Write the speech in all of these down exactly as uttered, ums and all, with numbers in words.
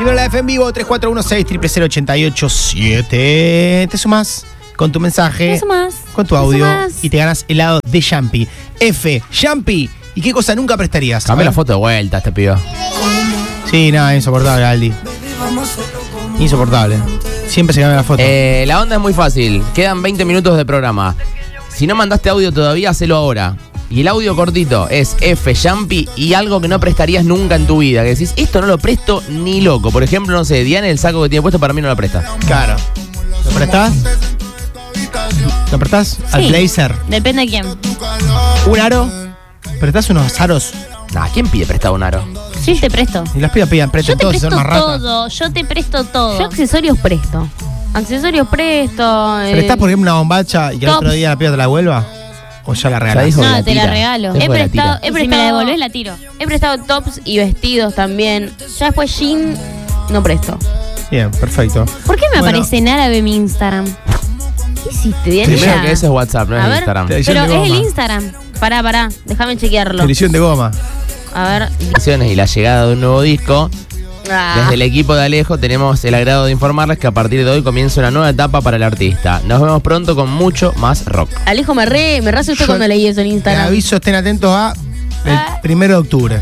Primero la F en vivo, tres cuatro uno seis cero cero ocho ocho siete. Te sumás con tu mensaje, Te sumás. con tu Te audio sumás. y te ganas helado de Jumpy. F, Jumpy. ¿Y qué cosa nunca prestarías? Cambia la foto de vuelta, este pibe. Sí, nada, insoportable, Aldi. Insoportable. Siempre se cambia la foto. Eh, la onda es muy fácil. Quedan veinte minutos de programa. Si no mandaste audio todavía, hacelo ahora. Y el audio cortito es F, Jumpy y algo que no prestarías nunca en tu vida. Que decís, esto no lo presto ni loco. Por ejemplo, no sé, Diana, el saco que tiene puesto para mí no lo presta. Claro. ¿Lo prestás? ¿Lo prestás? Al Sí. blazer. Depende de quién. ¿Un aro? ¿Prestás unos aros? Nah, ¿quién pide prestado un aro? Sí, te presto. Y las pidas pidan, Yo presten te todos, son presto más ratas. todo. Yo te presto todo. Yo accesorios presto. Accesorios presto. eh, ¿Prestás, por ejemplo, una bombacha y que el Tops. otro día la piba te la devuelva? ¿O ya la regalás? Ya dijo. No, la te la tira. regalo. Se He fue la tira. prestado, he Si me la prestado, devolvés, la tiro. he prestado tops y vestidos también. Ya después jean no presto. Bien, perfecto. ¿Por qué me Bueno. aparece en árabe mi Instagram? ¿Qué hiciste, Diana? Primero que eso es WhatsApp, no es A ver. Instagram. Te- Edición Pero de es el goma. Instagram. Pará, pará. Déjame chequearlo. Edición de goma. A ver. Y la llegada de un nuevo disco. Ah. Desde el equipo de Alejo tenemos el agrado de informarles que a partir de hoy comienza una nueva etapa para el artista. Nos vemos pronto con mucho más rock. Alejo, me re, me re asusté Yo cuando leí eso en Te Instagram. aviso, estén atentos a el Ah. primero de octubre.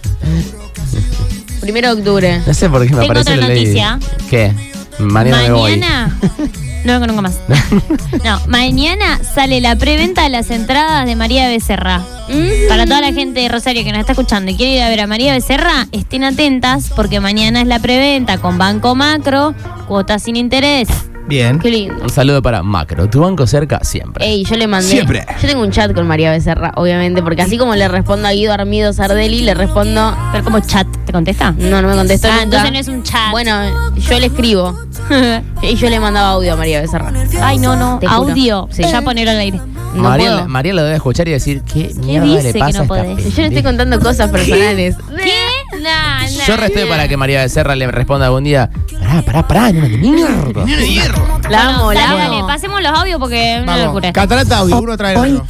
Primero de octubre. No sé por qué me Tengo apareció otra la ley. noticia. ¿Qué? Mañana, me voy. Mañana. No vengo nunca más. No, mañana sale la preventa de las entradas de María Becerra. Mm. Para toda la gente de Rosario que nos está escuchando y quiere ir a ver a María Becerra, estén atentas porque mañana es la preventa con Banco Macro, cuotas sin interés. Bien. Qué lindo. Un saludo para Macro, tu banco cerca siempre. Ey, yo le mandé. Siempre. Yo tengo un chat con María Becerra, obviamente, porque así como le respondo a Guido Armido Sardelli, le respondo. Pero como chat, ¿te contesta? No, no me contestó. Ah, nunca. entonces no es un chat. Bueno, yo le escribo. Y yo le mandaba audio a María Becerra. Ay, no, no. Te juro. Audio. Sí. Ya ponerlo al aire. No María, puedo. María lo debe escuchar y decir, ¿qué, mierda dice le que pasa no a esta podés? Yo le estoy pendeja? contando cosas personales. ¿Qué? Nah, nah, Yo resté nah. para que María Becerra le responda algún día, pará, pará, pará, no me mierda. La amo, Bueno, la dale, amo. dale, pasemos los audios porque es una Vamos. locura. Catarata audio, uno trae el otro.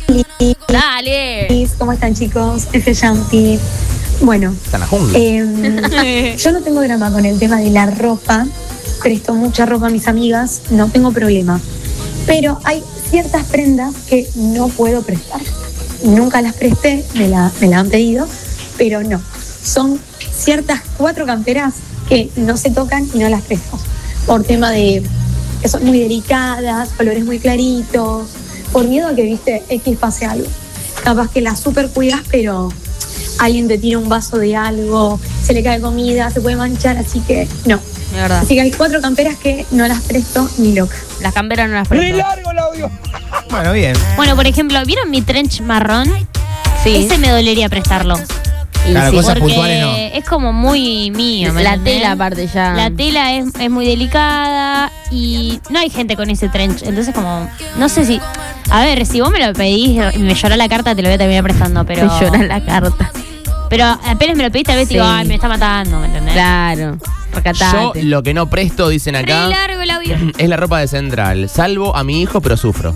Dale. ¿Cómo están, chicos? F. Jumpy. Bueno, Está en la jungla. eh, yo no tengo drama con el tema de la ropa. Presto mucha ropa a mis amigas, no tengo problema. Pero hay ciertas prendas que no puedo prestar. Nunca las presté, me la, me la han pedido, pero no. Son ciertas cuatro camperas que no se tocan y no las presto. Por tema de que son muy delicadas, colores muy claritos, por miedo a que, viste, X pase algo. Capaz que las super cuidas, pero alguien te tira un vaso de algo, se le cae comida, se puede manchar, así que no. De verdad. Así que hay cuatro camperas que no las presto ni loca. Las camperas no las presto. Bueno, bien. Bueno, por ejemplo, ¿vieron mi trench marrón? Sí. Ese me dolería prestarlo. Y Claro, sí, cosas Porque puntuales no. es como muy mío. ¿me la entendés? tela aparte ya. La tela es, es muy delicada y no hay gente con ese trench. Entonces, como, no sé si. A ver, si vos me lo pedís y me llorá la carta, te lo voy a terminar prestando, pero. Me llora la carta. Pero apenas me lo pedís, tal vez Sí. digo, ay, me está matando, ¿me entendés? Claro. Yo Recatate. lo que no presto, dicen Re acá, largo el audio. es la ropa de Central. Salvo a mi hijo, pero sufro.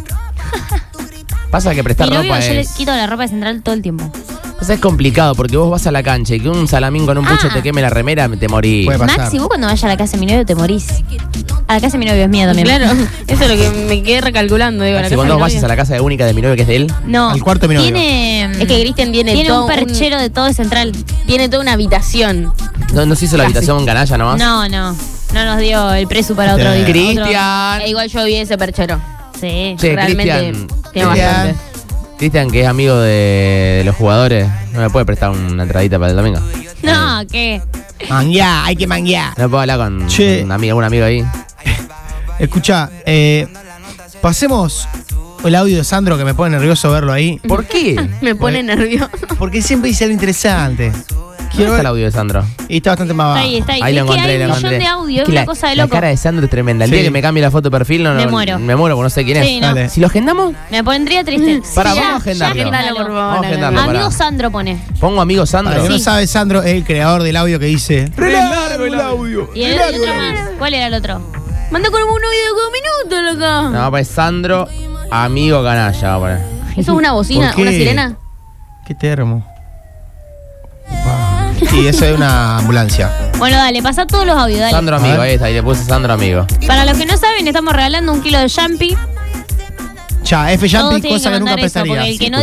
Pasa que prestar Mi novio, ropa yo le es, quito la ropa de central todo el tiempo. o sea, es complicado porque vos vas a la cancha y que un salamín con un pucho Ah. te queme la remera, te morís. Puede pasar. Maxi, vos cuando vayas a la casa de mi novio te morís. A la casa de mi novio es mía también. Claro, eso es lo que me quedé recalculando. Digo, la Si casa cuando de mi vos vayas a novio. la casa de única de mi novio, que es de él, No. Al cuarto de mi novio. Tiene. Es que Cristian tiene, Tiene todo un perchero de todo de central. Tiene toda una habitación. no, no se hizo la Casi. habitación canalla nomás. No, no. No nos dio el precio para otro día. Cristian. E igual yo vi ese perchero. Otro- Sí. Che, Realmente Cristian. tiene Cristian. bastante. Cristian, que es amigo de, de los jugadores, no me puede prestar una entradita para el domingo. No, ¿qué? Mangueá, hay que manguear. No puedo hablar con Che. un amigo, un amigo ahí. Escucha, eh, pasemos el audio de Sandro que me pone nervioso verlo ahí. ¿Por qué? Me pone nervioso. Porque siempre dice algo interesante. ¿Quién Quiero está el ver. audio de Sandro? Y está bastante más Está abajo. ahí, está ahí. Ahí lo es que encontré, hay lo un millón encontré. de audio, Es es que una la, cosa de la loco. cara de Sandro es tremenda. El Sí. día que me cambie la foto de perfil, no, Me no- muero. Me muero porque no sé quién es. Sí, no. Dale. Si lo agendamos, Me pondría triste. Pará, Ya, vamos a ya agendarlo. Agendalo, por favor. Vamos a agendarlo, pará. Amigo Sandro pone. pongo amigo Para Sandro. el que no Sí. sabe, Sandro es el creador del audio que dice. Re largo el audio. Y el, el otro más. ¿Cuál era el otro? Manda con un audio de dos minutos, loca. No, pues Sandro, amigo canalla, va a poner. ¿Eso es una bocina? ¿Por qué? ¿Una sirena? Qué termo. y eso es una ambulancia. Bueno, dale, pasa todos los audios, dale. Sandro Amigo, ahí está, y le puse Sandro Amigo. Para los que no saben, estamos regalando un kilo de Yampi. Ya, F Todos Jumpy, tienen cosa que, que nunca mandar eso, pensaría. porque el que no